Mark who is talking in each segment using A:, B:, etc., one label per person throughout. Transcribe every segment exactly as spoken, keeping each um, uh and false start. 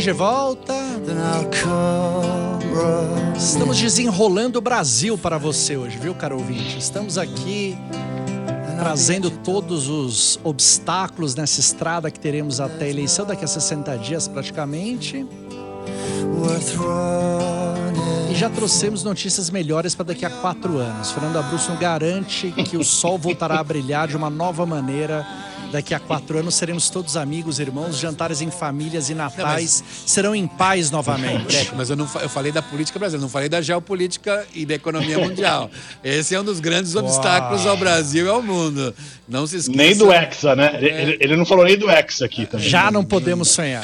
A: de volta. Estamos desenrolando o Brasil para você hoje, viu, caro ouvinte? Estamos aqui trazendo todos os obstáculos nessa estrada que teremos até a eleição, daqui a sessenta dias praticamente. E já trouxemos notícias melhores para daqui a quatro anos. Fernando Abruzzo garante que o sol voltará a brilhar de uma nova maneira. Daqui a quatro anos seremos todos amigos, irmãos, jantares em famílias e natais não, mas... serão em paz novamente.
B: É, mas eu, não, eu falei da política brasileira, não falei da geopolítica e da economia mundial. Esse é um dos grandes Uau. obstáculos ao Brasil e ao mundo. Não se esqueça.
C: Nem do Hexa, né? É. Ele, ele não falou nem do Hexa aqui também.
A: Já não podemos sonhar.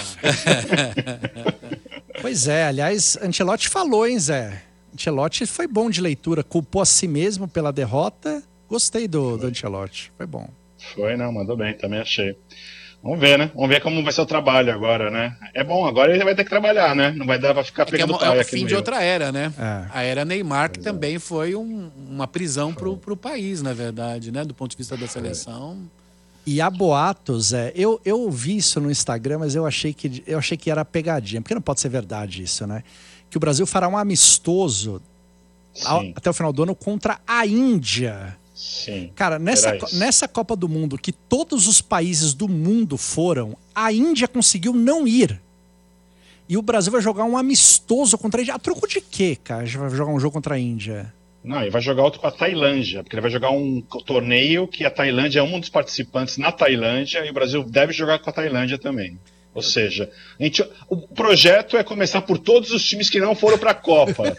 A: Pois é, aliás, Ancelotti falou, hein, Zé? Ancelotti foi bom de leitura, culpou a si mesmo pela derrota. Gostei do, do Ancelotti, foi bom.
C: Foi, não, mandou bem, também achei. Vamos ver, né? Vamos ver como vai ser o trabalho agora, né? É bom, agora ele vai ter que trabalhar, né? Não vai dar pra ficar pegando
B: é
C: paia
B: é o
C: aqui
B: fim
C: no
B: de
C: meio.
B: outra era, né?
A: É.
B: A era Neymar, que
C: Exato.
B: também foi um, uma prisão pro, pro país, na verdade, né? Do ponto de vista da seleção.
A: E há boatos, é, eu, eu vi isso no Instagram, mas eu achei, que, eu achei que era pegadinha, porque não pode ser verdade isso, né? Que o Brasil fará um amistoso ao, até o final do ano contra a Índia.
C: Sim.
A: Cara, nessa, nessa Copa do Mundo, que todos os países do mundo foram, a Índia conseguiu não ir. E o Brasil vai jogar um amistoso contra a Índia. A troco de quê, cara? A gente vai jogar um jogo contra a Índia?
C: Não, ele vai jogar outro com a Tailândia, porque ele vai jogar um torneio que a Tailândia é um dos participantes na Tailândia e o Brasil deve jogar com a Tailândia também. Ou seja, a gente, o projeto é começar por todos os times que não foram para a Copa.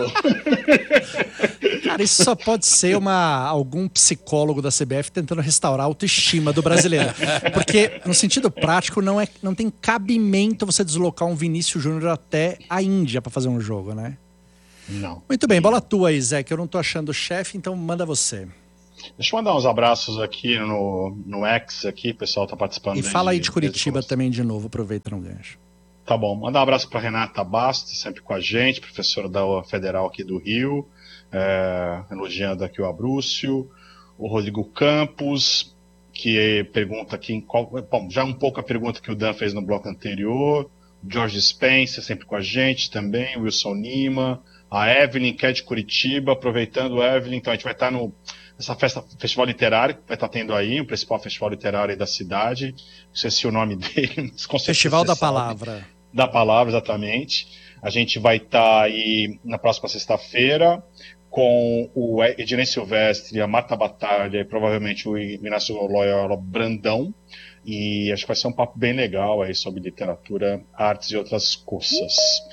A: Cara, isso só pode ser uma, algum psicólogo da C B F tentando restaurar a autoestima do brasileiro. Porque, no sentido prático, não, é, não tem cabimento você deslocar um Vinícius Júnior até a Índia para fazer um jogo, né?
C: Não.
A: Muito bem, bola tua aí, Zé, que eu não tô achando o chefe, então manda você.
C: Deixa eu mandar uns abraços aqui no, no X, aqui, o pessoal tá participando.
A: E fala aí de, de Curitiba de também de novo, aproveita no gancho.
C: Tá bom, mandar um abraço para Renata Bastos, sempre com a gente, professora da Federal aqui do Rio, é, elogiando aqui o Abruzzo, o Rodrigo Campos, que pergunta aqui em qual... Bom, já um pouco a pergunta que o Dan fez no bloco anterior, o George Spencer sempre com a gente também, o Wilson Lima, a Evelyn, que é de Curitiba, aproveitando, Evelyn, então a gente vai estar no... essa festa, festival literário, que vai estar tendo aí, o principal festival literário aí da cidade. Não sei se o nome dele...
A: Festival da Palavra.
C: Da Palavra, exatamente. A gente vai estar aí na próxima sexta-feira com o Ednei Silvestre, a Marta Batalha e provavelmente o Inácio Loyola Brandão. E acho que vai ser um papo bem legal aí sobre literatura, artes e outras coisas.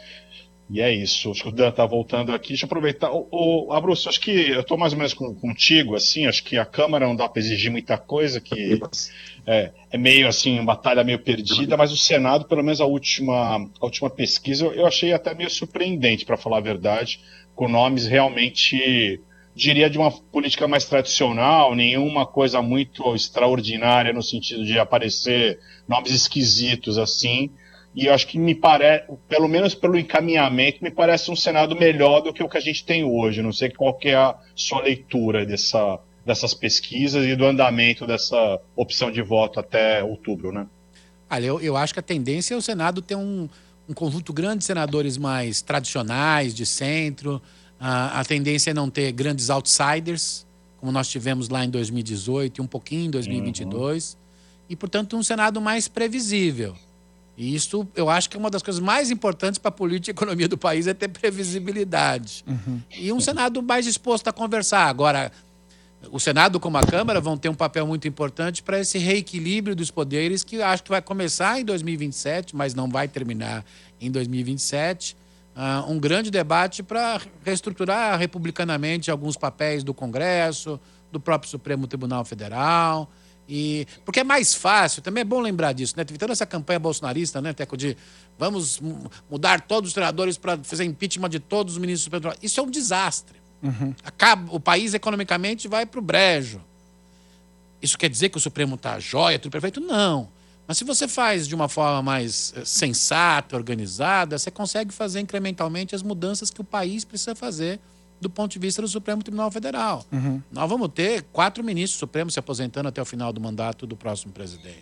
C: E é isso, acho que o Dan tá voltando aqui. Deixa eu aproveitar. O, o Abruzzo, acho que eu tô mais ou menos com, contigo, assim, acho que a Câmara não dá para exigir muita coisa, que é, é meio assim, uma batalha meio perdida, mas o Senado, pelo menos a última, a última pesquisa, eu achei até meio surpreendente, para falar a verdade, com nomes realmente, diria, de uma política mais tradicional, nenhuma coisa muito extraordinária no sentido de aparecer nomes esquisitos assim. E eu acho que me parece, pelo menos pelo encaminhamento, me parece um Senado melhor do que o que a gente tem hoje. Não sei qual que é a sua leitura dessa, dessas pesquisas e do andamento dessa opção de voto até outubro, né?
B: Olha, eu, eu acho que a tendência é o Senado ter um, um conjunto grande de senadores mais tradicionais, de centro. A, a tendência é não ter grandes outsiders, como nós tivemos lá em dois mil e dezoito e um pouquinho em dois mil e vinte e dois. Uhum. E, portanto, um Senado mais previsível. E isso, eu acho que é uma das coisas mais importantes para a política e economia do país é ter previsibilidade. Uhum. E um Senado mais disposto a conversar. Agora, o Senado como a Câmara vão ter um papel muito importante para esse reequilíbrio dos poderes, que eu acho que vai começar em dois mil e vinte e sete, mas não vai terminar em dois mil e vinte e sete. Uh, um grande debate para reestruturar republicanamente alguns papéis do Congresso, do próprio Supremo Tribunal Federal... E, porque é mais fácil, também é bom lembrar disso, né? Teve toda essa campanha bolsonarista, né, Teco, de vamos mudar todos os senadores para fazer impeachment de todos os ministros do Supremo Tribunal. Isso é um desastre. Uhum. Acaba, o país economicamente vai para o brejo. Isso quer dizer que o Supremo está jóia, tudo perfeito? Não. Mas se você faz de uma forma mais sensata, organizada, você consegue fazer incrementalmente as mudanças que o país precisa fazer do ponto de vista do Supremo Tribunal Federal. Uhum. Nós vamos ter quatro ministros supremos se aposentando até o final do mandato do próximo presidente.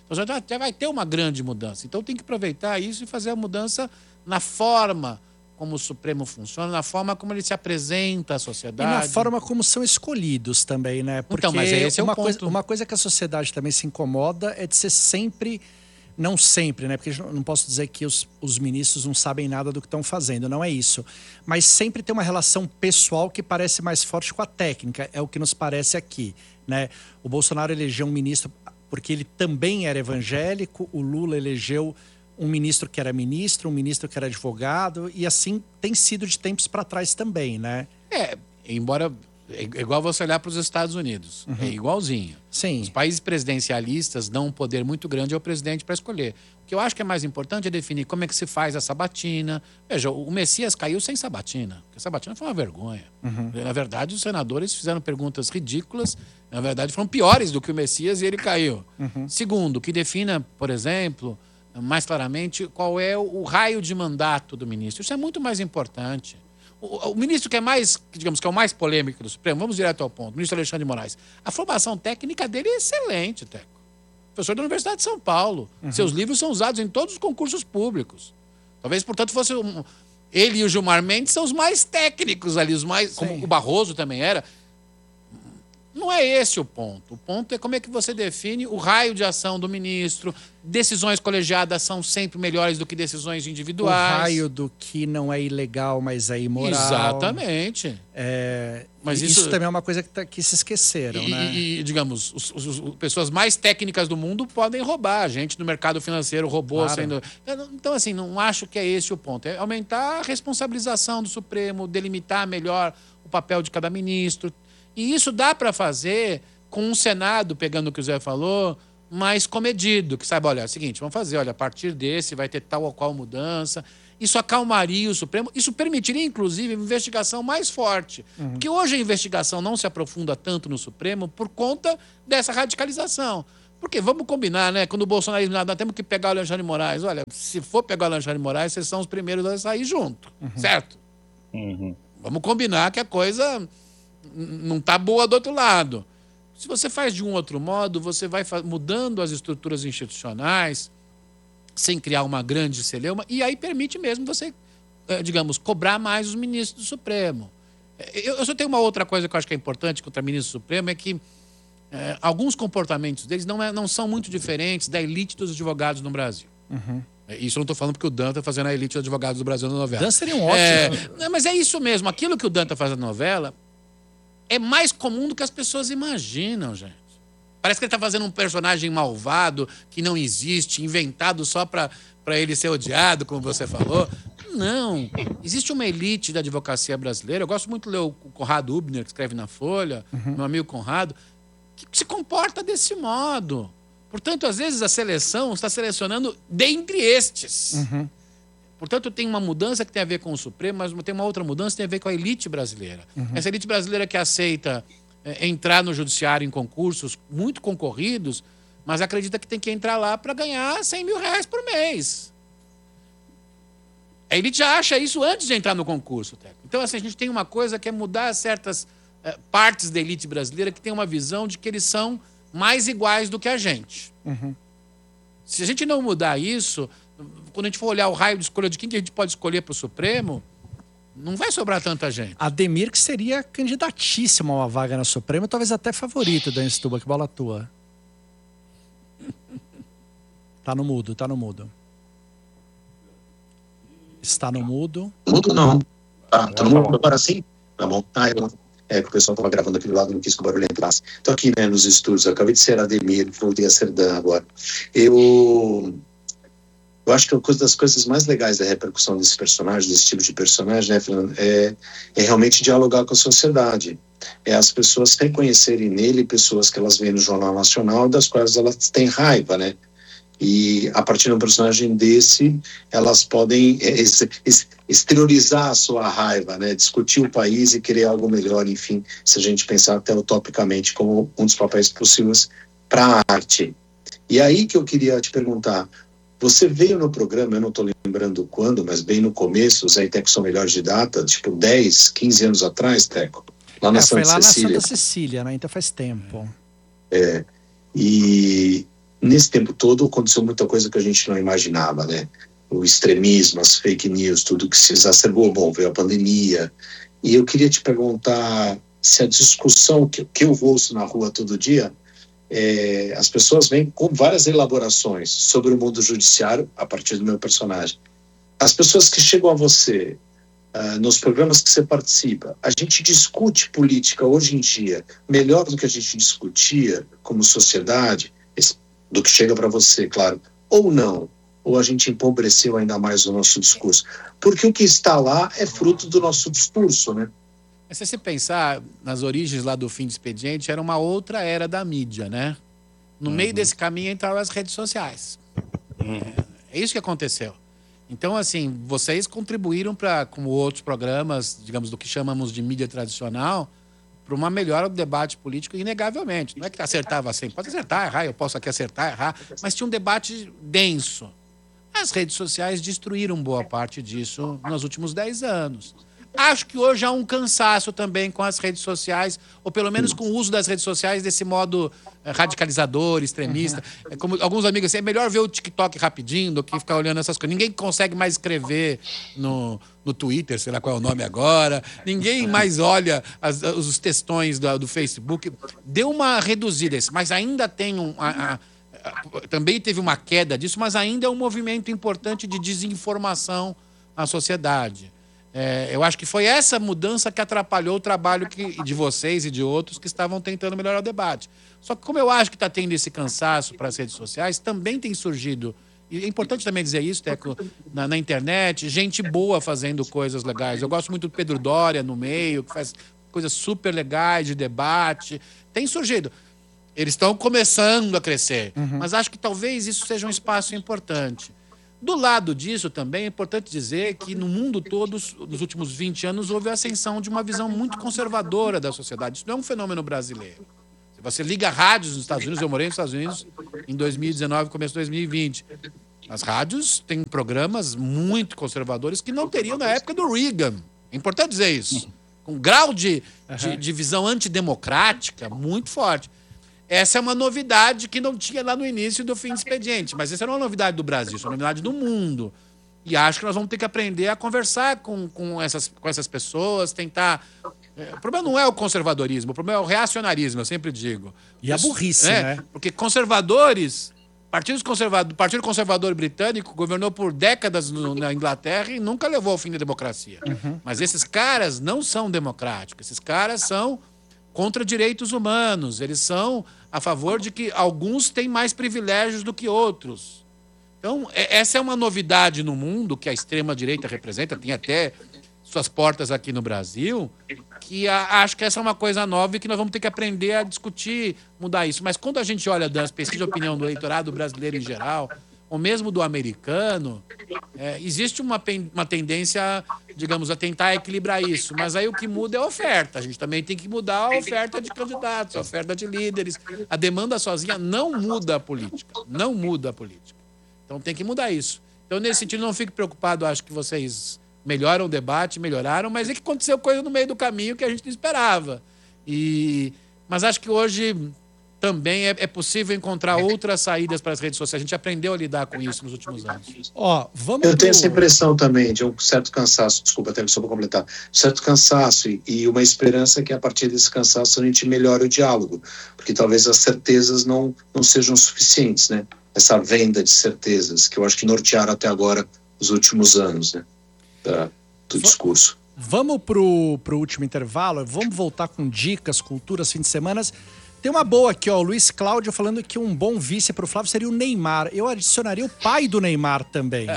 B: Então já, já vai ter uma grande mudança. Então tem que aproveitar isso e fazer a mudança na forma como o Supremo funciona, na forma como ele se apresenta à sociedade.
A: E na forma como são escolhidos também, né? Porque
B: então, mas esse é
A: uma,
B: o ponto.
A: coisa, uma coisa que a sociedade também se incomoda é de ser sempre... Não sempre, né? Porque eu não posso dizer que os, os ministros não sabem nada do que estão fazendo, não é isso. Mas sempre tem uma relação pessoal que parece mais forte com a técnica, é o que nos parece aqui, né? O Bolsonaro elegeu um ministro porque ele também era evangélico, o Lula elegeu um ministro que era ministro, um ministro que era advogado, e assim tem sido de tempos para trás também, né?
B: É, embora... É igual você olhar para os Estados Unidos. Uhum. É igualzinho.
A: Sim.
B: Os países presidencialistas dão um poder muito grande ao presidente para escolher. O que eu acho que é mais importante é definir como é que se faz a sabatina. Veja, o Messias caiu sem sabatina. Porque a sabatina foi uma vergonha. Uhum. Na verdade, os senadores fizeram perguntas ridículas. Na verdade, foram piores do que o Messias e ele caiu. Uhum. Segundo, que defina, por exemplo, mais claramente qual é o raio de mandato do ministro. Isso é muito mais importante. O, o ministro que é mais, digamos, que é o mais polêmico do Supremo, vamos direto ao ponto, o ministro Alexandre de Moraes. A formação técnica dele é excelente, Teco. Professor da Universidade de São Paulo. Uhum. Seus livros são usados em todos os concursos públicos. Talvez, portanto, fosse um, ele e o Gilmar Mendes são os mais técnicos ali, os mais, como o Barroso também era. Não é esse o ponto. O ponto é como é que você define o raio de ação do ministro. Decisões colegiadas são sempre melhores do que decisões individuais.
A: O raio do que não é ilegal, mas é imoral.
B: Exatamente.
A: É, mas isso, isso também é uma coisa que, tá, que se esqueceram,
B: e,
A: né?
B: E, digamos, os, os, os pessoas mais técnicas do mundo podem roubar. A gente no mercado financeiro roubou claro. sendo... Então, assim, não acho que é esse o ponto. É aumentar a responsabilização do Supremo, delimitar melhor o papel de cada ministro. E isso dá para fazer com um Senado, pegando o que o Zé falou, mais comedido, que sabe, olha, é o seguinte, vamos fazer, olha, a partir desse vai ter tal ou qual mudança. Isso acalmaria o Supremo, isso permitiria, inclusive, uma investigação mais forte. Uhum. Porque hoje a investigação não se aprofunda tanto no Supremo por conta dessa radicalização. Porque, vamos combinar, né? Quando o Bolsonaro nós temos que pegar o Alexandre de Moraes. Olha, se for pegar o Alexandre de Moraes, vocês são os primeiros a sair junto, uhum. certo?
C: Uhum.
B: Vamos combinar que a coisa... não está boa do outro lado. Se você faz de um outro modo, você vai mudando as estruturas institucionais sem criar uma grande celeuma e aí permite mesmo você, digamos, cobrar mais os ministros do Supremo. Eu só tenho uma outra coisa que eu acho que é importante contra ministro do Supremo, é que é, alguns comportamentos deles não, é, não são muito diferentes da elite dos advogados no Brasil. Uhum. Isso eu não estou falando porque o Dan está fazendo a elite dos advogados do Brasil na novela.
A: Dan seria um ótimo.
B: É, mas é isso mesmo. Aquilo que o Dan está fazendo na novela é mais comum do que as pessoas imaginam, gente. Parece que ele está fazendo um personagem malvado, que não existe, inventado só para ele ser odiado, como você falou. Não. Existe uma elite da advocacia brasileira. Eu gosto muito de ler o Conrado Hübner, que escreve na Folha, uhum. meu amigo Conrado, que se comporta desse modo. Portanto, às vezes a seleção está selecionando dentre estes. Uhum. Portanto, tem uma mudança que tem a ver com o Supremo, mas tem uma outra mudança que tem a ver com a elite brasileira. Uhum. Essa elite brasileira que aceita é, entrar no judiciário em concursos muito concorridos, mas acredita que tem que entrar lá para ganhar cem mil reais por mês. A elite já acha isso antes de entrar no concurso, Teco. Então, assim, a gente tem uma coisa que é mudar certas é, partes da elite brasileira que tem uma visão de que eles são mais iguais do que a gente. Uhum. Se a gente não mudar isso... Quando a gente for olhar o raio de escolha de quem que a gente pode escolher para o Supremo, não vai sobrar tanta gente.
A: Ademir, que seria candidatíssimo a uma vaga no Supremo, talvez até favorito da Instuba, que bola tua. Tá no mudo, tá no mudo. Está no mudo.
D: Mudo não. Ah, tá no mudo agora sim? Tá bom. Ah, eu, é que o pessoal tava gravando aqui do lado, não quis que o barulho entrasse. Tô aqui, né, nos estúdios. Eu acabei de ser Ademir, voltei a ser Dan agora. Eu... Eu acho que uma das coisas mais legais da repercussão desse personagem, desse tipo de personagem, né, Fernando, é, é realmente dialogar com a sociedade. É as pessoas reconhecerem nele pessoas que elas veem no Jornal Nacional, das quais elas têm raiva, né? E a partir de um personagem desse, elas podem é, exteriorizar a sua raiva, né? Discutir o país e querer algo melhor, enfim, se a gente pensar até utopicamente como um dos papéis possíveis para a arte. E aí que eu queria te perguntar, você veio no programa, eu não estou lembrando quando, mas bem no começo, os Teco são melhores de data, tipo dez, quinze anos atrás, Teco, lá na
A: é,
D: Santa
A: foi lá
D: Cecília.
A: na Santa Cecília, né? Então faz tempo.
D: É, e nesse tempo todo aconteceu muita coisa que a gente não imaginava, né? O extremismo, as fake news, tudo que se exacerbou. Bom, veio a pandemia. E eu queria te perguntar se a discussão que, que eu ouço na rua todo dia, é, as pessoas vêm com várias elaborações sobre o mundo judiciário a partir do meu personagem. As pessoas que chegam a você, uh, nos programas que você participa, a gente discute política hoje em dia melhor do que a gente discutia como sociedade, do que chega para você, claro, ou não? Ou a gente empobreceu ainda mais o nosso discurso? Porque o que está lá é fruto do nosso discurso, né?
B: Se você pensar nas origens lá do Fim de Expediente, era uma outra era da mídia, né? No uhum. meio desse caminho entraram as redes sociais. Uhum. É, é isso que aconteceu. Então, assim, vocês contribuíram para, como outros programas, digamos, do que chamamos de mídia tradicional, para uma melhora do debate político, inegavelmente. Não é que acertava sempre. Pode acertar, errar, eu posso aqui acertar, errar, mas tinha um debate denso. As redes sociais destruíram boa parte disso nos últimos dez anos. Acho que hoje há um cansaço também com as redes sociais, ou pelo menos com o uso das redes sociais desse modo é, radicalizador, extremista. Uhum. É como alguns amigos assim, é melhor ver o TikTok rapidinho do que ficar olhando essas coisas. Ninguém consegue mais escrever no, no Twitter, sei lá qual é o nome agora. Ninguém mais olha as, os textões do, do Facebook. Deu uma reduzida, mas ainda tem um... A, a, a, também teve uma queda disso, mas ainda é um movimento importante de desinformação na sociedade. É, eu acho que foi essa mudança que atrapalhou o trabalho que, de vocês e de outros que estavam tentando melhorar o debate. Só que como eu acho que está tendo esse cansaço para as redes sociais, também tem surgido, e é importante também dizer isso, Teco, na, na internet, gente boa fazendo coisas legais. Eu gosto muito do Pedro Doria no meio, que faz coisas super legais de debate. Tem surgido. Eles estão começando a crescer, uhum. mas acho que talvez isso seja um espaço importante. Do lado disso também é importante dizer que no mundo todo, nos últimos vinte anos, houve a ascensão de uma visão muito conservadora da sociedade. Isso não é um fenômeno brasileiro. Se você liga rádios nos Estados Unidos, eu morei nos Estados Unidos em dois mil e dezenove, começo de dois mil e vinte. As rádios têm programas muito conservadores que não teriam na época do Reagan. É importante dizer isso. Com um grau de, de, de visão antidemocrática muito forte. Essa é uma novidade que não tinha lá no início do Fim de Expediente. Mas essa não é uma novidade do Brasil, isso é uma novidade do mundo. E acho que nós vamos ter que aprender a conversar com, com, essas, com essas pessoas, tentar... É, o problema não é o conservadorismo, o problema é o reacionarismo, eu sempre digo.
A: E a burrice,
B: é,
A: né?
B: Porque conservadores... Partido Conservador, Partido Conservador Britânico governou por décadas no, na Inglaterra e nunca levou ao fim da democracia. Uhum. Mas esses caras não são democráticos. Esses caras são... contra direitos humanos, eles são a favor de que alguns têm mais privilégios do que outros. Então, essa é uma novidade no mundo que a extrema-direita representa, tem até suas portas aqui no Brasil, que a, acho que essa é uma coisa nova e que nós vamos ter que aprender a discutir, mudar isso. Mas quando a gente olha das pesquisas de opinião do eleitorado brasileiro em geral, ou mesmo do americano, é, existe uma, uma tendência, digamos, a tentar equilibrar isso. Mas aí o que muda é a oferta. A gente também tem que mudar a oferta de candidatos, a oferta de líderes. A demanda sozinha não muda a política. Não muda a política. Então tem que mudar isso. Então, nesse sentido, não fique preocupado. Acho que vocês melhoram o debate, melhoraram, mas é que aconteceu coisa no meio do caminho que a gente não esperava. E... Mas acho que hoje... também é, é possível encontrar outras saídas para as redes sociais. A gente aprendeu a lidar com isso nos últimos anos.
A: Ó, vamos
D: Eu
A: pro...
D: tenho essa impressão também de um certo cansaço, desculpa, até só para completar, um certo cansaço e, e uma esperança que a partir desse cansaço a gente melhore o diálogo, porque talvez as certezas não, não sejam suficientes, né? Essa venda de certezas que eu acho que nortearam até agora os últimos anos, né? Da, do discurso.
A: Vamos pro, pro último intervalo, vamos voltar com dicas, culturas, fim de semana. Tem uma boa aqui, ó, o Luiz Cláudio falando que um bom vice para o Flávio seria o Neymar. Eu adicionaria o pai do Neymar também.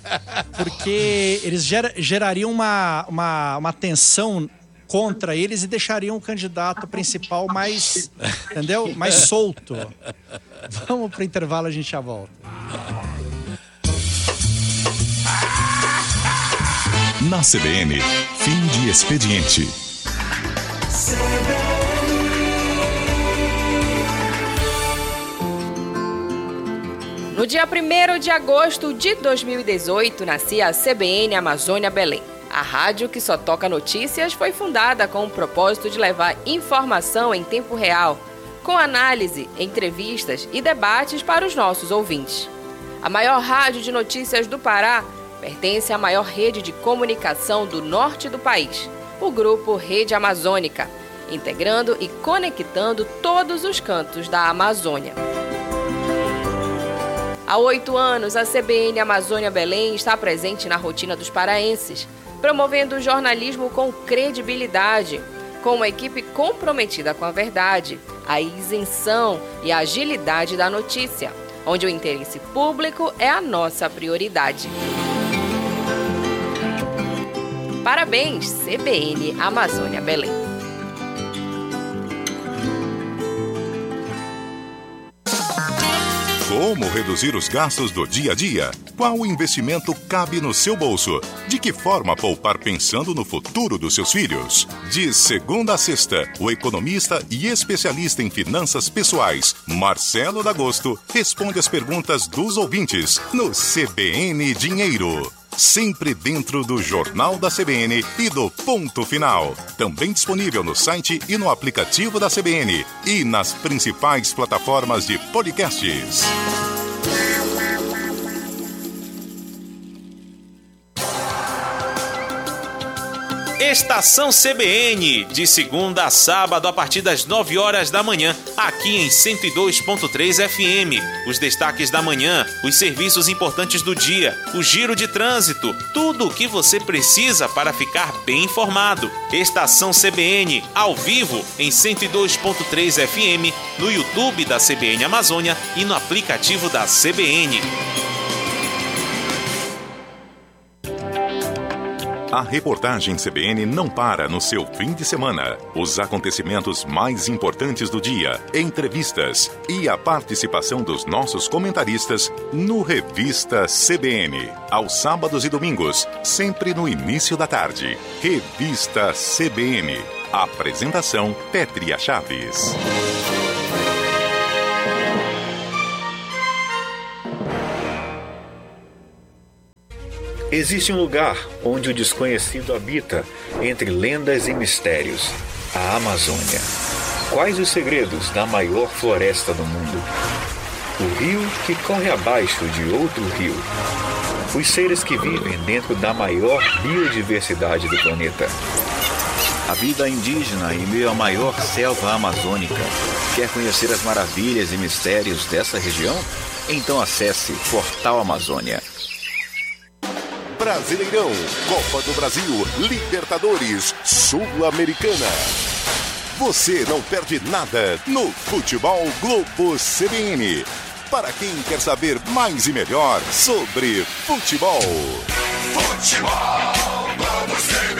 A: Porque eles ger, gerariam uma, uma, uma tensão contra eles e deixariam o candidato principal mais, entendeu? Mais solto. Vamos pro intervalo, a gente já volta.
E: Na C B N, fim de expediente.
F: No dia primeiro de agosto de dois mil e dezoito, nascia a C B N Amazônia Belém. A rádio que só toca notícias foi fundada com o propósito de levar informação em tempo real, com análise, entrevistas e debates para os nossos ouvintes. A maior rádio de notícias do Pará pertence à maior rede de comunicação do norte do país, o Grupo Rede Amazônica, integrando e conectando todos os cantos da Amazônia. Há oito anos, a C B N Amazônia Belém está presente na rotina dos paraenses, promovendo o jornalismo com credibilidade, com uma equipe comprometida com a verdade, a isenção e a agilidade da notícia, onde o interesse público é a nossa prioridade. Parabéns, C B N Amazônia Belém.
E: Como reduzir os gastos do dia a dia? Qual investimento cabe no seu bolso? De que forma poupar pensando no futuro dos seus filhos? De segunda a sexta, o economista e especialista em finanças pessoais, Marcelo D'Agosto, responde as perguntas dos ouvintes no C B N Dinheiro. Sempre dentro do Jornal da C B N e do Ponto Final. Também disponível no site e no aplicativo da C B N e nas principais plataformas de podcasts.
G: Estação C B N, de segunda a sábado a partir das nove horas da manhã, aqui em cento e dois ponto três F M. Os destaques da manhã, os serviços importantes do dia, o giro de trânsito, tudo o que você precisa para ficar bem informado. Estação C B N, ao vivo, em cento e dois ponto três F M, no YouTube da C B N Amazônia e no aplicativo da C B N.
E: A reportagem C B N não para no seu fim de semana. Os acontecimentos mais importantes do dia, entrevistas e a participação dos nossos comentaristas no Revista C B N. Aos sábados e domingos, sempre no início da tarde. Revista C B N. Apresentação Pétria Chaves.
H: Existe um lugar onde o desconhecido habita, entre lendas e mistérios, a Amazônia. Quais os segredos da maior floresta do mundo? O rio que corre abaixo de outro rio. Os seres que vivem dentro da maior biodiversidade do planeta.
I: A vida indígena em meio à maior selva amazônica. Quer conhecer as maravilhas e mistérios dessa região? Então acesse Portal Amazônia.
E: Brasileirão, Copa do Brasil, Libertadores, Sul-Americana. Você não perde nada no Futebol Globo C B N. Para quem quer saber mais e melhor sobre futebol. Futebol Globo C B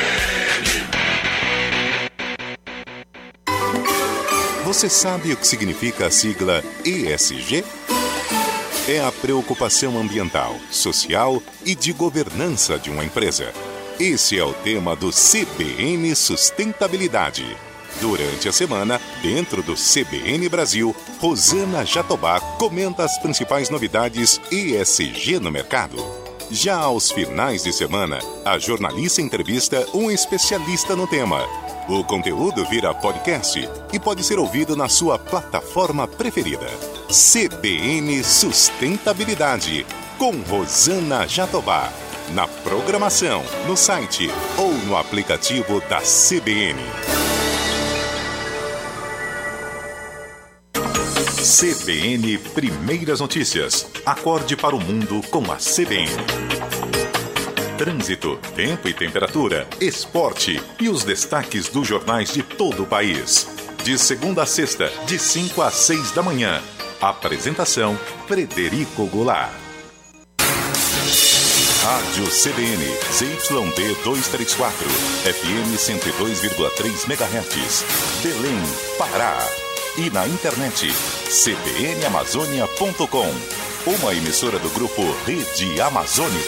E: N. Você sabe o que significa a sigla E S G? É a preocupação ambiental, social e de governança de uma empresa. Esse é o tema do C B N Sustentabilidade. Durante a semana, dentro do C B N Brasil, Rosana Jatobá comenta as principais novidades E S G no mercado. Já aos finais de semana, a jornalista entrevista um especialista no tema. O conteúdo vira podcast e pode ser ouvido na sua plataforma preferida. C B N Sustentabilidade, com Rosana Jatobá. Na programação, no site ou no aplicativo da C B N. C B N Primeiras Notícias. Acorde para o mundo com a C B N. Trânsito, tempo e temperatura, esporte e os destaques dos jornais de todo o país. De segunda a sexta, de cinco às seis da manhã. Apresentação, Frederico Goulart. Rádio C B N, Z Y D duzentos e trinta e quatro, F M cento e dois vírgula três megahertz, Belém, Pará. E na internet, c b n amazônia ponto com, uma emissora do grupo Rede Amazônica.